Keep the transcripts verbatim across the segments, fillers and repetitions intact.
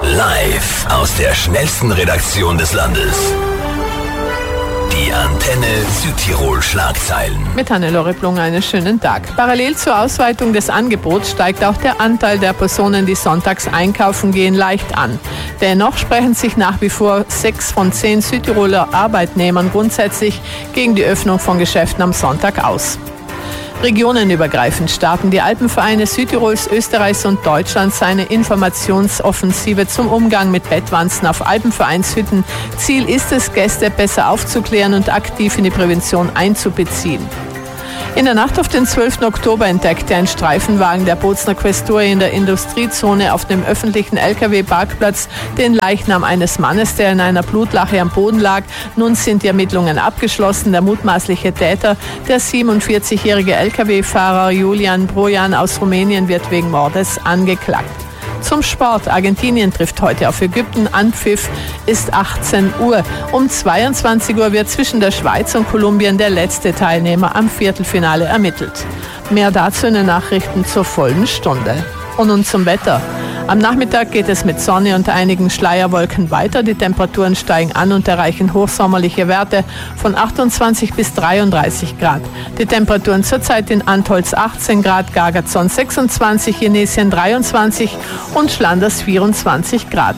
Live aus der schnellsten Redaktion des Landes. Die Antenne Südtirol-Schlagzeilen. Mit Hannelore Plung einen schönen Tag. Parallel zur Ausweitung des Angebots steigt auch der Anteil der Personen, die sonntags einkaufen gehen, leicht an. Dennoch sprechen sich nach wie vor sechs von zehn Südtiroler Arbeitnehmern grundsätzlich gegen die Öffnung von Geschäften am Sonntag aus. Regionenübergreifend starten die Alpenvereine Südtirols, Österreichs und Deutschlands eine Informationsoffensive zum Umgang mit Bettwanzen auf Alpenvereinshütten. Ziel ist es, Gäste besser aufzuklären und aktiv in die Prävention einzubeziehen. In der Nacht auf den zwölften Oktober entdeckte ein Streifenwagen der Bozner Questorie in der Industriezone auf dem öffentlichen L K W-Parkplatz den Leichnam eines Mannes, der in einer Blutlache am Boden lag. Nun sind die Ermittlungen abgeschlossen. Der mutmaßliche Täter, der siebenundvierzigjährige L K W-Fahrer Julian Brojan aus Rumänien, wird wegen Mordes angeklagt. Zum Sport. Argentinien trifft heute auf Ägypten. Anpfiff ist achtzehn Uhr. Um zweiundzwanzig Uhr wird zwischen der Schweiz und Kolumbien der letzte Teilnehmer am Viertelfinale ermittelt. Mehr dazu in den Nachrichten zur vollen Stunde. Und nun zum Wetter. Am Nachmittag geht es mit Sonne und einigen Schleierwolken weiter. Die Temperaturen steigen an und erreichen hochsommerliche Werte von achtundzwanzig bis dreiunddreißig Grad. Die Temperaturen zurzeit in Antholz achtzehn Grad, Gargazon sechsundzwanzig, Jenesien dreiundzwanzig und Schlanders vierundzwanzig Grad.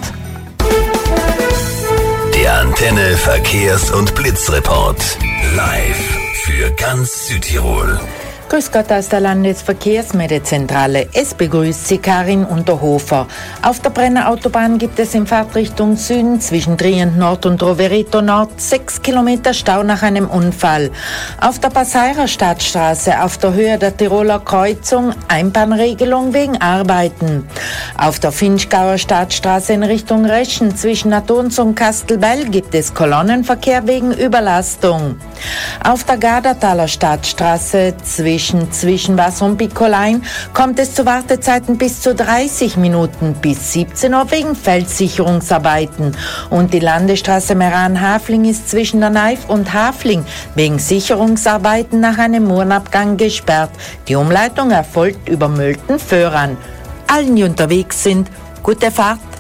Der Antenne Verkehrs- und Blitzreport. Live für ganz Südtirol. Grüß Gott aus der Landesverkehrsmeldezentrale. Es begrüßt Sie Karin Unterhofer. Auf der Brenner Autobahn gibt es in Fahrtrichtung Süden zwischen Trient Nord und Rovereto Nord sechs Kilometer Stau nach einem Unfall. Auf der Passeirer Stadtstraße auf der Höhe der Tiroler Kreuzung Einbahnregelung wegen Arbeiten. Auf der Finchgauer Stadtstraße in Richtung Reschen zwischen Natons und Kastelbell gibt es Kolonnenverkehr wegen Überlastung. Auf der Gardertaler Stadtstraße zwischen Zwischenwasser und Piccolein kommt es zu Wartezeiten bis zu dreißig Minuten bis siebzehn Uhr wegen Feldsicherungsarbeiten. Und die Landesstraße Meran-Hafling ist zwischen der Neif und Hafling wegen Sicherungsarbeiten nach einem Murenabgang gesperrt. Die Umleitung erfolgt über Mölten-Föhran. Allen, die unterwegs sind, gute Fahrt.